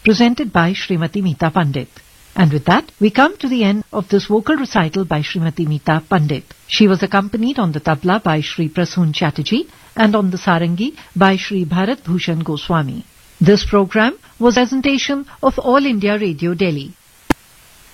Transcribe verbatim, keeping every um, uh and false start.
presented by Srimati Meeta Pandit. And with that, we come to the end of this vocal recital by Srimati Meeta Pandit. She was accompanied on the tabla by Shri Prasoon Chatterjee and on the sarangi by Shri Bharat Bhushan Goswami. This program was a presentation of All India Radio Delhi.